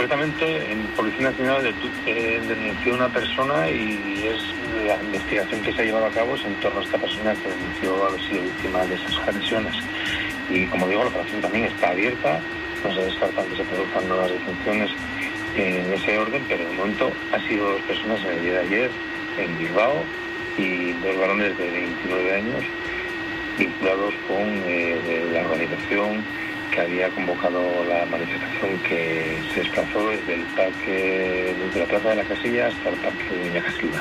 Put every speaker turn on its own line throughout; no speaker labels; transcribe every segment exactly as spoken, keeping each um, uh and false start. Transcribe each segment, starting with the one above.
concretamente, en Policía Nacional eh, denunció a una persona y es la investigación que se ha llevado a cabo es en torno a esta persona que denunció haber sido víctima de esas agresiones. Y como digo, la operación también está abierta, no se descarta que se produzcan nuevas detenciones en ese orden, pero de momento ha sido dos personas en el día de ayer en Bilbao y dos varones de veintinueve años vinculados con eh, la organización que había convocado la manifestación que se desplazó desde el parque, desde la Plaza de la Casilla hasta el Parque de Doña Casilda.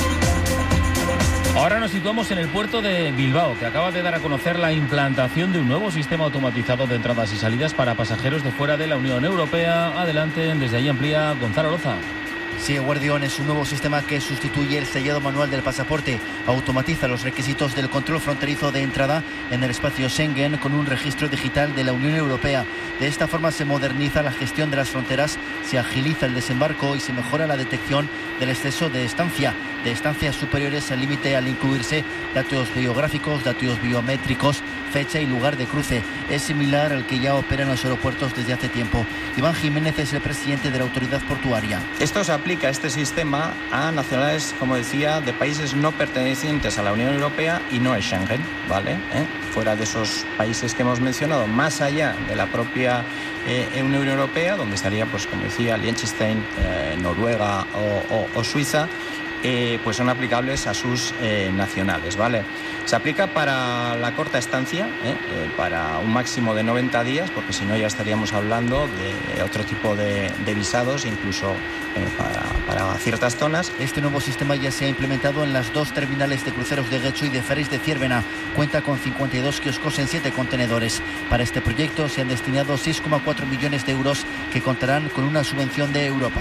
Ahora nos situamos en el puerto de Bilbao, que acaba de dar a conocer la implantación de un nuevo sistema automatizado de entradas y salidas para pasajeros de fuera de la Unión Europea. Adelante, desde ahí amplía Gonzalo Loza.
Sí, Guardión es un nuevo sistema que sustituye el sellado manual del pasaporte. Automatiza los requisitos del control fronterizo de entrada en el espacio Schengen con un registro digital de la Unión Europea. De esta forma se moderniza la gestión de las fronteras, se agiliza el desembarco y se mejora la detección del exceso de estancia, de estancias superiores al límite al incluirse datos biográficos, datos biométricos, fecha y lugar de cruce. Es similar al que ya opera en los aeropuertos desde hace tiempo. Iván Jiménez es el presidente de la autoridad portuaria.
Esto se aplica, este sistema, a nacionales, como decía, de países no pertenecientes a la Unión Europea y no es Schengen, ¿vale? ¿Eh? Fuera de esos países que hemos mencionado, más allá de la propia eh, Unión Europea, donde estaría, pues como decía, Liechtenstein, eh, Noruega o, o, o Suiza, Eh, pues son aplicables a sus eh, nacionales, ¿vale? Se aplica para la corta estancia, ¿eh? Eh, para un máximo de noventa días, porque si no ya estaríamos hablando de otro tipo de, de visados, incluso eh, para, para ciertas zonas.
Este nuevo sistema ya se ha implementado en las dos terminales de cruceros de Getxo y de ferries de Ciervena. Cuenta con cincuenta y dos kioscos en siete contenedores. Para este proyecto se han destinado seis coma cuatro millones de euros que contarán con una subvención de Europa.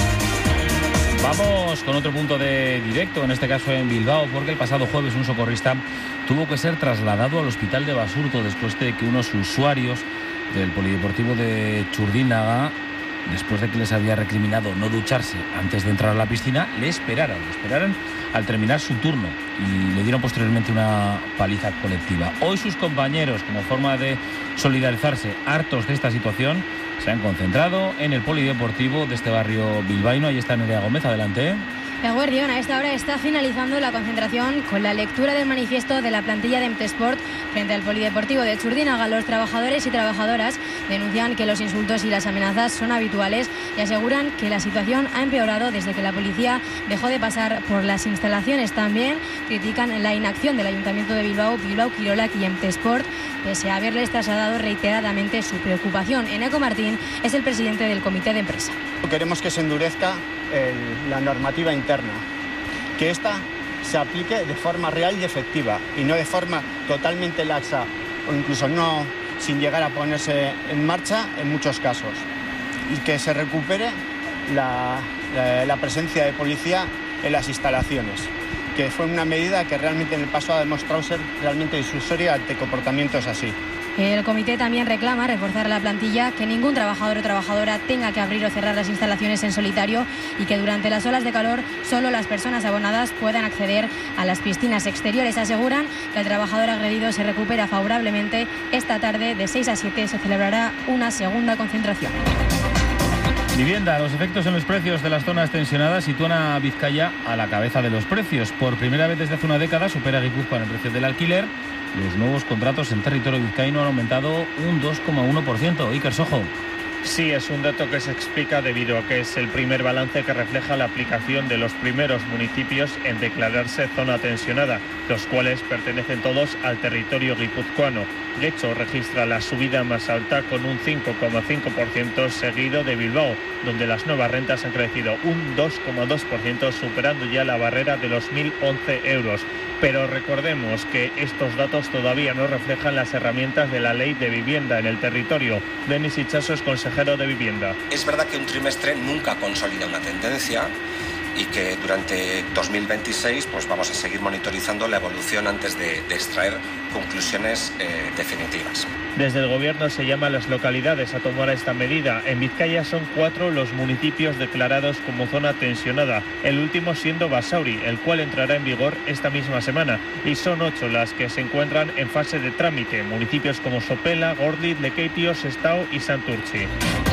Vamos con otro punto de directo, en este caso en Bilbao, porque el pasado jueves un socorrista tuvo que ser trasladado al hospital de Basurto después de que unos usuarios del polideportivo de Txurdinaga, después de que les había recriminado no ducharse antes de entrar a la piscina, le esperaran, le esperaran al terminar su turno y le dieron posteriormente una paliza colectiva. Hoy sus compañeros, como forma de solidarizarse, hartos de esta situación, se han concentrado en el polideportivo de este barrio bilbaíno. Ahí está Nerea Gómez, adelante.
La Guardión a esta hora está finalizando la concentración con la lectura del manifiesto de la plantilla de Emtesport frente al polideportivo de Txurdinaga. Los trabajadores y trabajadoras denuncian que los insultos y las amenazas son habituales y aseguran que la situación ha empeorado desde que la policía dejó de pasar por las instalaciones. También critican la inacción del Ayuntamiento de Bilbao, Bilbao Kirolak y Emtesport, pese a haberles trasladado reiteradamente su preocupación. Eneco Martín es el presidente del comité de empresa.
Queremos que se endurezca el, la normativa interna, que esta se aplique de forma real y efectiva y no de forma totalmente laxa o incluso no sin llegar a ponerse en marcha en muchos casos, y que se recupere la, la, la presencia de policía en las instalaciones, que fue una medida que realmente en el pasado ha demostrado ser realmente disuasoria ante comportamientos así.
El comité también reclama reforzar la plantilla, que ningún trabajador o trabajadora tenga que abrir o cerrar las instalaciones en solitario y que durante las olas de calor solo las personas abonadas puedan acceder a las piscinas exteriores. Aseguran que el trabajador agredido se recupera favorablemente. Esta tarde de seis a siete se celebrará una segunda concentración.
Vivienda. Los efectos en los precios de las zonas tensionadas sitúan a Vizcaya a la cabeza de los precios. Por primera vez desde hace una década supera Guipúzcoa en el precio del alquiler. Los nuevos contratos en territorio vizcaíno han aumentado un dos coma uno por ciento. Iker Sojo.
Sí, es un dato que se explica debido a que es el primer balance que refleja la aplicación de los primeros municipios en declararse zona tensionada, los cuales pertenecen todos al territorio guipuzcoano. Getxo registra la subida más alta con un cinco coma cinco por ciento, seguido de Bilbao, donde las nuevas rentas han crecido un dos coma dos por ciento, superando ya la barrera de los mil once euros. Pero recordemos que estos datos todavía no reflejan las herramientas de la ley de vivienda en el territorio. Denis Itxaso es consejero de Vivienda.
Es verdad que un trimestre nunca consolida una tendencia y que durante dos mil veintiséis pues vamos a seguir monitorizando la evolución antes de, de extraer conclusiones eh, definitivas.
Desde el Gobierno se llama a las localidades a tomar esta medida. En Vizcaya son cuatro los municipios declarados como zona tensionada, el último siendo Basauri, el cual entrará en vigor esta misma semana, y son ocho las que se encuentran en fase de trámite, municipios como Sopela, Gorliz, Lekeitio, Sestao y Santurtzi.